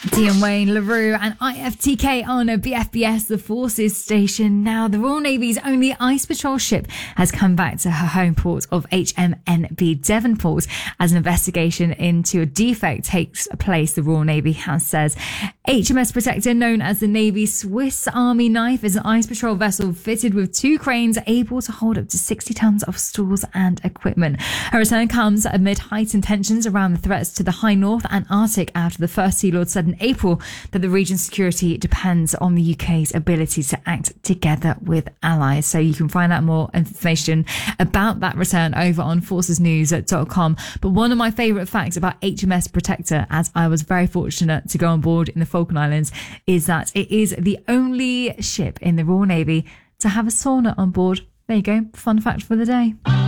Dion Wayne, LaRue and IFTK on a BFBS, the Forces Station. Now, the Royal Navy's only ice patrol ship has come back to her home port of HMNB Devonport as an investigation into a defect takes place, the Royal Navy has says. HMS Protector, known as the Navy's Swiss Army knife, is an ice patrol vessel fitted with 2 cranes able to hold up to 60 tons of stores and equipment. Her return comes amid heightened tensions around the threats to the High North and Arctic after the First Sea Lord said in April that the region's security depends on the UK's ability to act together with allies. So you can find out more information about that return over on forcesnews.com. But one of my favourite facts about HMS Protector, as I was very fortunate to go on board in the Falkland Islands, is that it is the only ship in the Royal Navy to have a sauna on board. There you go. Fun fact for the day.